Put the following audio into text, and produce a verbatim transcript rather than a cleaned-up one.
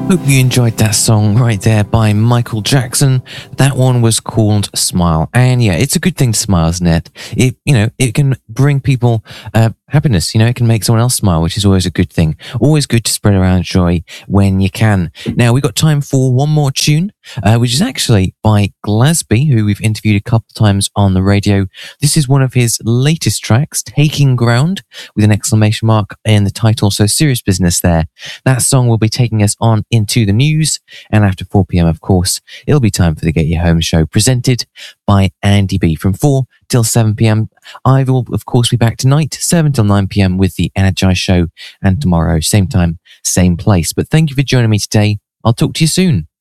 Hope you enjoyed that song right there by Michael Jackson. That one was called Smile. And yeah, it's a good thing to smile, isn't it? It, you know, it can bring people uh, happiness. You know, it can make someone else smile, which is always a good thing. Always good to spread around joy when you can. Now, we've got time for one more tune, uh, which is actually by Glasby, who we've interviewed a couple of times on the radio. This is one of his latest tracks, Taking Ground, with an exclamation mark in the title. So serious business there. That song will be taking us on into the news, and after four p.m, of course, it'll be time for the Get Your Home show, presented by Andy B. From four till seven p.m. I will, of course, be back tonight, seven till nine p.m. with the Energize show, and tomorrow, same time, same place. But thank you for joining me today. I'll talk to you soon.